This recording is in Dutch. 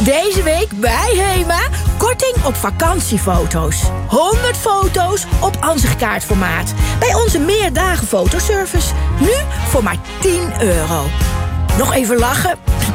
Deze week bij HEMA. Korting op vakantiefoto's. 100 foto's op ansichtkaartformaat. Bij onze meerdagen fotoservice. Nu voor maar €10. Nog even lachen?